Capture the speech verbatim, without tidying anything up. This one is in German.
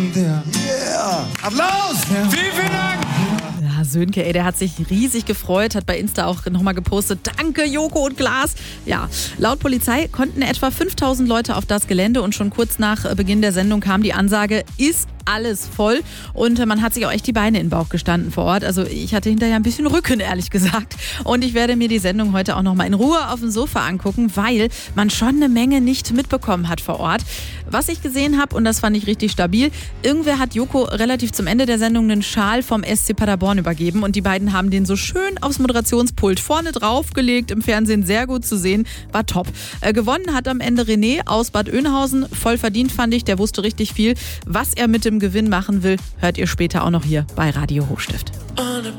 Song there. Yeah! Applaus! Yeah. Vielen, vielen Dank! Ja, Sönke, ey, der hat sich riesig gefreut, hat bei Insta auch nochmal gepostet, danke Joko und Klaas. Ja, laut Polizei konnten etwa fünftausend Leute auf das Gelände und schon kurz nach Beginn der Sendung kam die Ansage, ist alles voll und man hat sich auch echt die Beine in den Bauch gestanden vor Ort. Also ich hatte hinterher ein bisschen Rücken, ehrlich gesagt. Und ich werde mir die Sendung heute auch nochmal in Ruhe auf dem Sofa angucken, weil man schon eine Menge nicht mitbekommen hat vor Ort. Was ich gesehen habe, und das fand ich richtig stabil, irgendwer hat Joko relativ zum Ende der Sendung einen Schal vom S C Paderborn übergeben und die beiden haben den so schön aufs Moderationspult vorne draufgelegt, im Fernsehen sehr gut zu sehen, war top. Äh, gewonnen hat am Ende René aus Bad Oeynhausen, voll verdient fand ich, der wusste richtig viel. Was er mit dem Gewinn machen will, hört ihr später auch noch hier bei Radio Hochstift.